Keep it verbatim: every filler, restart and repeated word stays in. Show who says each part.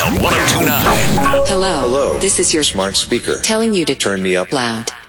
Speaker 1: Wild one oh two nine.
Speaker 2: Hello.
Speaker 3: Hello.
Speaker 2: This is your
Speaker 3: smart speaker
Speaker 2: telling you to
Speaker 3: turn me up
Speaker 2: loud.